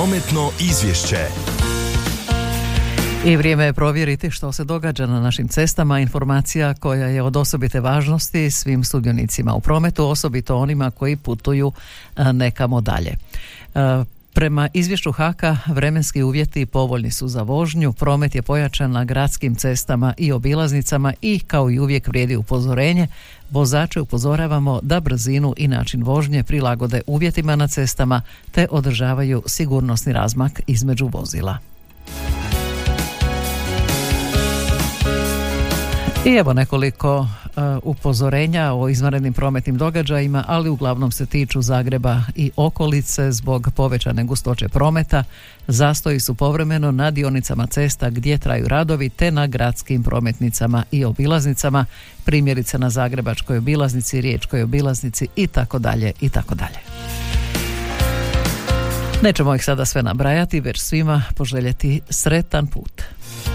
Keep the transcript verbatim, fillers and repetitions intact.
Prometno izvješće. I vrijeme je provjeriti što se događa na našim cestama, informacija koja je od osobite važnosti svim sudionicima u prometu, osobito onima koji putuju nekamo dalje. Prema izvješću Haka, vremenski uvjeti povoljni su za vožnju, promet je pojačan na gradskim cestama i obilaznicama i kao i uvijek vrijedi upozorenje. Vozače upozoravamo da brzinu i način vožnje prilagode uvjetima na cestama te održavaju sigurnosni razmak između vozila. I evo nekoliko uh, upozorenja o izvanrednim prometnim događajima, ali uglavnom se tiču Zagreba i okolice zbog povećane gustoće prometa. Zastoji su povremeno na dionicama cesta gdje traju radovi te na gradskim prometnicama i obilaznicama, primjerice na Zagrebačkoj obilaznici, Riječkoj obilaznici i tako dalje i tako dalje. Nećemo ih sada sve nabrajati, već svima poželjeti sretan put.